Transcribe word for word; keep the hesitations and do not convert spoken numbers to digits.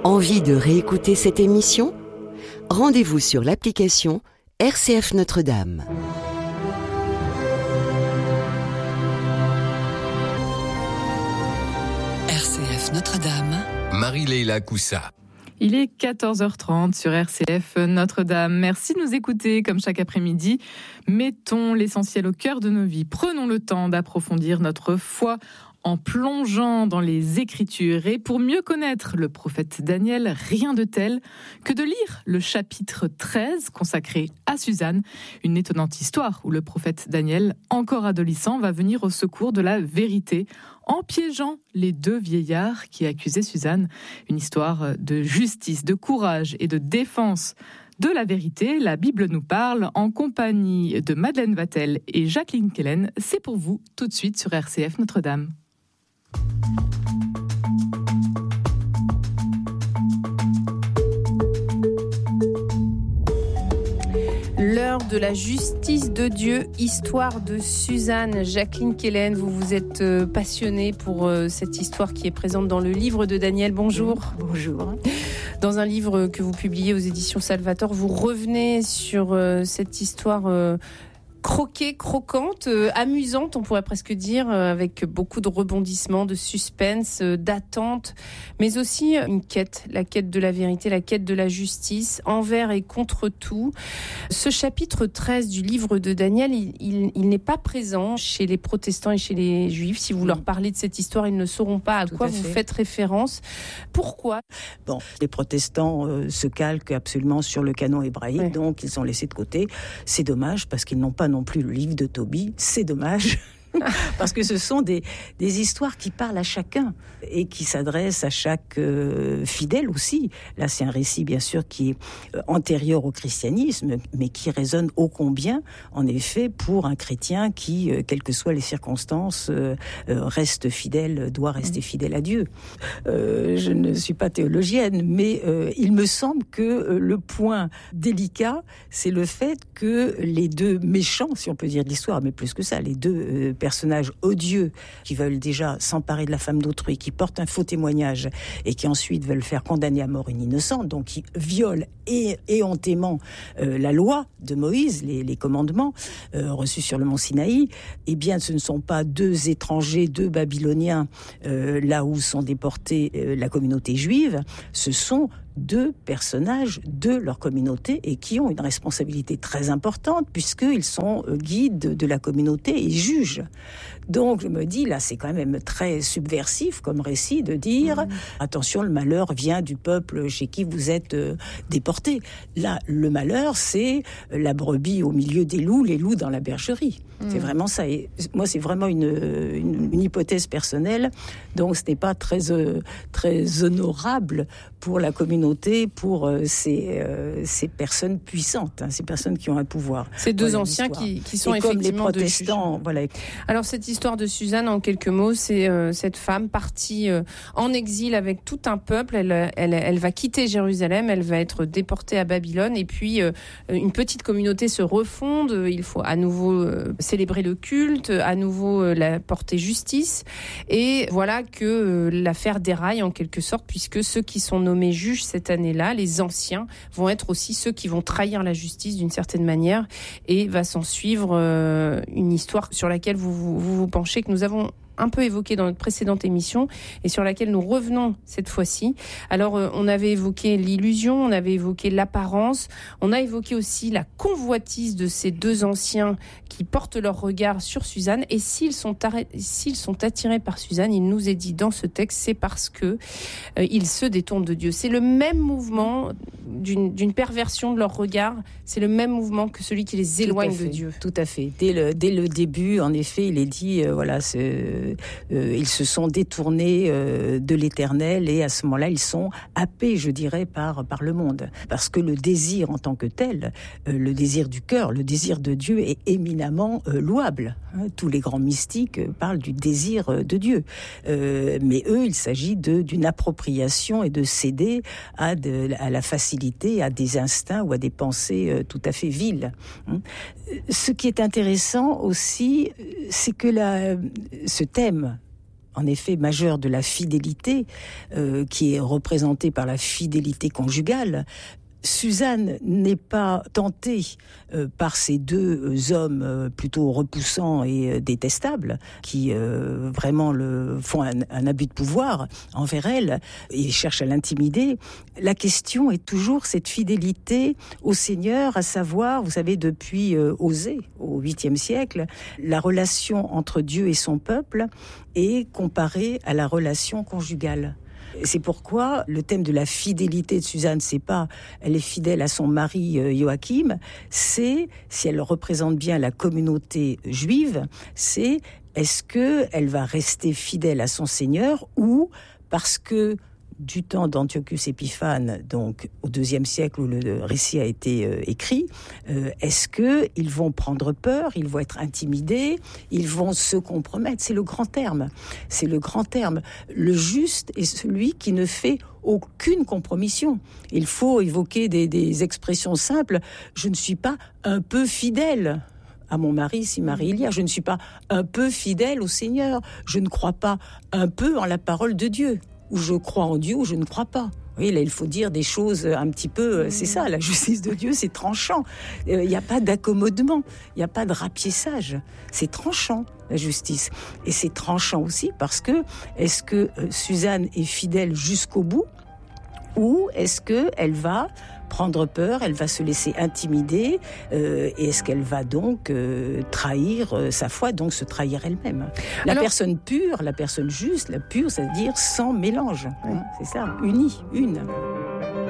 Envie de réécouter cette émission ? Rendez-vous sur l'application R C F Notre-Dame. R C F Notre-Dame. Marie-Leila Coussa. Il est quatorze heures trente sur R C F Notre-Dame. Merci de nous écouter comme chaque après-midi. Mettons l'essentiel au cœur de nos vies. Prenons le temps d'approfondir notre foi en plongeant dans les Écritures. Et pour mieux connaître le prophète Daniel, rien de tel que de lire le chapitre treize consacré à Suzanne, une étonnante histoire où le prophète Daniel, encore adolescent, va venir au secours de la vérité en piégeant les deux vieillards qui accusaient Suzanne. Une histoire de justice, de courage et de défense de la vérité. La Bible nous parle en compagnie de Madeleine Vatel et Jacqueline Kellen. C'est pour vous tout de suite sur R C F Notre-Dame. L'heure de la justice de Dieu, histoire de Suzanne. Jacqueline Kellen, vous vous êtes euh, passionnée pour euh, cette histoire qui est présente dans le livre de Daniel. Bonjour. Bonjour. Dans un livre que vous publiez aux éditions Salvator, vous revenez sur euh, cette histoire euh, croquée, croquante, euh, amusante, on pourrait presque dire, euh, avec beaucoup de rebondissements, de suspense, euh, d'attente, mais aussi euh, une quête, la quête de la vérité, la quête de la justice, envers et contre tout. Ce chapitre treize du livre de Daniel, il, il, il n'est pas présent chez les protestants et chez les juifs. Si vous leur parlez de cette histoire, ils ne sauront pas à Tout quoi à vous fait. faites référence. Pourquoi ? Bon, les protestants euh, se calquent absolument sur le canon hébraïque, Ouais. donc ils sont laissés de côté. C'est dommage parce qu'ils n'ont pas non plus le livre de Tobie. C'est dommage. Parce que ce sont des, des histoires qui parlent à chacun et qui s'adressent à chaque euh, fidèle aussi. Là, c'est un récit, bien sûr, qui est euh, antérieur au christianisme, mais qui résonne ô combien, en effet, pour un chrétien qui, euh, quelles que soient les circonstances, euh, euh, reste fidèle, doit rester fidèle à Dieu. Euh, je ne suis pas théologienne, mais euh, il me semble que euh, le point délicat, c'est le fait que les deux méchants, si on peut dire de l'histoire, mais plus que ça, les deux euh, personnages odieux qui veulent déjà s'emparer de la femme d'autrui, qui portent un faux témoignage et qui ensuite veulent faire condamner à mort une innocente, donc qui violent et éhontément euh, la loi de Moïse, les, les commandements euh, reçus sur le mont Sinaï, eh bien ce ne sont pas deux étrangers, deux Babyloniens, euh, là où sont déportés euh, la communauté juive, ce sont deux personnages de leur communauté et qui ont une responsabilité très importante puisqu'ils sont guides de la communauté et juges. Donc je me dis, là c'est quand même très subversif comme récit de dire mmh. attention, le malheur vient du peuple chez qui vous êtes euh, déportés. Là, le malheur, c'est la brebis au milieu des loups, les loups dans la bergerie. Mmh. C'est vraiment ça. Et moi, c'est vraiment une, une, une hypothèse personnelle, donc ce n'est pas très, euh, très honorable pour la communauté, pour euh, ces, euh, ces personnes puissantes, hein, ces personnes qui ont un pouvoir. Ces deux voilà, anciens qui, qui sont et effectivement comme les protestants, voilà. Alors cette histoire de Suzanne, en quelques mots, c'est euh, cette femme partie euh, en exil avec tout un peuple. Elle, elle, elle va quitter Jérusalem, elle va être déportée à Babylone, et puis euh, une petite communauté se refonde. Il faut à nouveau euh, célébrer le culte, à nouveau euh, la porter justice, et voilà que euh, l'affaire déraille en quelque sorte, puisque ceux qui sont nommés juges cette année-là, les anciens, vont être aussi ceux qui vont trahir la justice d'une certaine manière, et va s'en suivre euh, une histoire sur laquelle vous vous, vous vous penchez, que nous avons un peu évoqué dans notre précédente émission et sur laquelle nous revenons cette fois-ci. Alors, euh, on avait évoqué l'illusion, on avait évoqué l'apparence, on a évoqué aussi la convoitise de ces deux anciens qui portent leur regard sur Suzanne, et s'ils sont, arrêt- s'ils sont attirés par Suzanne, il nous est dit dans ce texte, c'est parce que euh, ils se détournent de Dieu. C'est le même mouvement d'une, d'une perversion de leur regard, c'est le même mouvement que celui qui les éloigne de Dieu. Tout à fait. Dès le, dès le début, en effet, il est dit, euh, voilà, c'est, euh, ils se sont détournés euh, de l'Éternel, et à ce moment-là, ils sont happés, je dirais, par, par le monde. Parce que le désir en tant que tel, euh, le désir du cœur, le désir de Dieu est éminemment euh, louable. Hein, tous les grands mystiques euh, parlent du désir euh, de Dieu. Euh, mais eux, il s'agit de, d'une appropriation et de céder à, de, à la facilité, à des instincts ou à des pensées euh, tout à fait viles. Hein. Ce qui est intéressant aussi, c'est que la, ce thème en effet majeur de la fidélité, euh, qui est représentée par la fidélité conjugale. Suzanne n'est pas tentée euh, par ces deux euh, hommes euh, plutôt repoussants et euh, détestables qui euh, vraiment le, font un, un abus de pouvoir envers elle et cherchent à l'intimider. La question est toujours cette fidélité au Seigneur, à savoir, vous savez, depuis euh, Osée, au huitième siècle, la relation entre Dieu et son peuple est comparée à la relation conjugale. C'est pourquoi le thème de la fidélité de Suzanne, c'est pas elle est fidèle à son mari euh, Joachim, c'est, si elle représente bien la communauté juive, c'est est-ce que elle va rester fidèle à son Seigneur ou parce que du temps d'Antiochus Épiphane, donc au deuxième siècle où le récit a été euh, écrit, euh, est-ce qu'ils vont prendre peur, ils vont être intimidés, ils vont se compromettre? C'est le grand terme. C'est le grand terme. Le juste est celui qui ne fait aucune compromission. Il faut évoquer des, des expressions simples. Je ne suis pas un peu fidèle à mon mari, si mari il y a. Je ne suis pas un peu fidèle au Seigneur. Je ne crois pas un peu en la parole de Dieu. Ou je crois en Dieu ou je ne crois pas. Oui, là, il faut dire des choses un petit peu... C'est ça, la justice de Dieu, c'est tranchant. Il n'y a pas d'accommodement, il n'y a pas de rapiessage. C'est tranchant, la justice. Et c'est tranchant aussi parce que, est-ce que Suzanne est fidèle jusqu'au bout ou est-ce qu'elle va prendre peur, elle va se laisser intimider euh, et est-ce qu'elle va donc euh, trahir euh, sa foi, donc se trahir elle-même? La Alors, personne pure, la personne juste, la pure, c'est-à-dire sans mélange, hein, c'est ça, unie, une.